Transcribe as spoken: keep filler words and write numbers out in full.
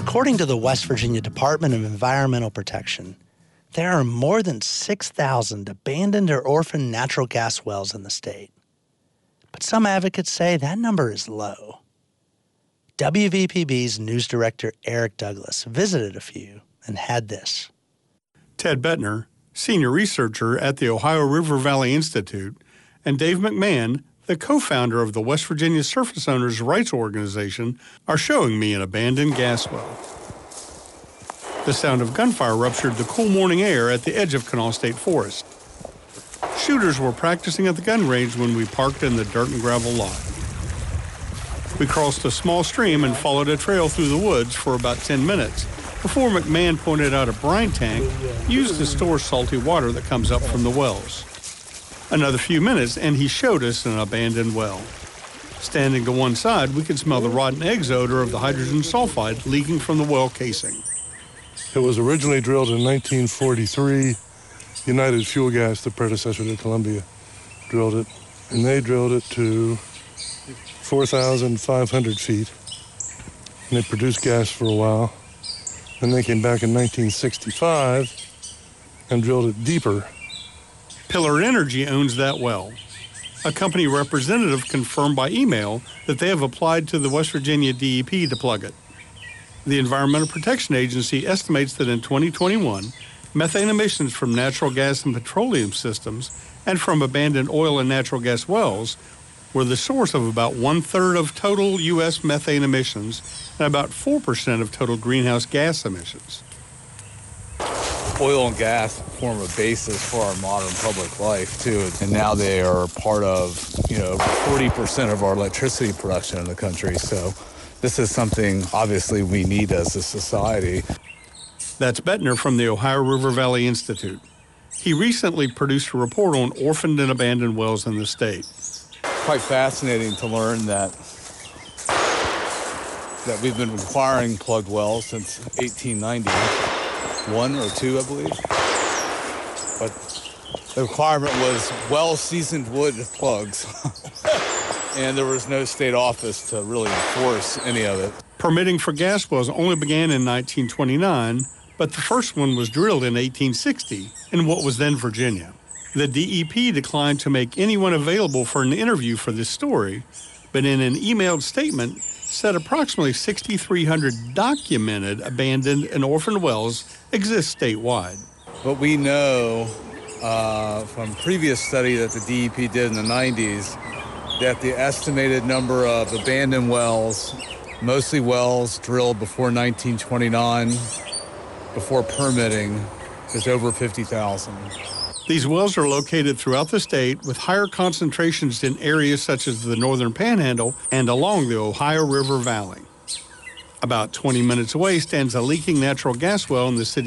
According to the West Virginia Department of Environmental Protection, there are more than six thousand abandoned or orphaned natural gas wells in the state. But some advocates say that number is low. W V P B's news director Eric Douglas visited a few and had this. Ted Bettner, senior researcher at the Ohio River Valley Institute, and Dave McMahon, the co-founder of the West Virginia Surface Owners' Rights Organization, are showing me an abandoned gas well. The sound of gunfire ruptured the cool morning air at the edge of Kanawha State Forest. Shooters were practicing at the gun range when we parked in the dirt and gravel lot. We crossed a small stream and followed a trail through the woods for about ten minutes before McMahon pointed out a brine tank used to store salty water that comes up from the wells. Another few minutes and he showed us an abandoned well. Standing to one side, we could smell the rotten eggs odor of the hydrogen sulfide leaking from the well casing. It was originally drilled in nineteen forty-three. United Fuel Gas, the predecessor to Columbia, drilled it, and they drilled it to four thousand five hundred feet, and they produced gas for a while. Then they came back in nineteen sixty-five and drilled it deeper. Pillar Energy owns that well. A company representative confirmed by email that they have applied to the West Virginia D E P to plug it. The Environmental Protection Agency estimates that in twenty twenty-one, methane emissions from natural gas and petroleum systems and from abandoned oil and natural gas wells were the source of about one-third of total U S methane emissions and about four percent of total greenhouse gas emissions. Oil and gas form a basis for our modern public life, too. And now they are part of, you know, forty percent of our electricity production in the country. So this is something, obviously, we need as a society. That's Bettner from the Ohio River Valley Institute. He recently produced a report on orphaned and abandoned wells in the state. Quite fascinating to learn that that we've been requiring plugged wells since eighteen ninety-one or two, I believe. But the requirement was well-seasoned wood plugs, and there was no state office to really enforce any of it. Permitting for gas wells only began in nineteen twenty-nine, but the first one was drilled in eighteen sixty in what was then Virginia. The D E P declined to make anyone available for an interview for this story, but in an emailed statement said approximately six thousand three hundred documented abandoned and orphaned wells exist statewide. But we know uh, from previous study that the D E P did in the nineties that the estimated number of abandoned wells, mostly wells drilled before nineteen twenty-nine, before permitting, is over fifty thousand. These wells are located throughout the state with higher concentrations in areas such as the Northern Panhandle and along the Ohio River Valley. About twenty minutes away stands a leaking natural gas well in the city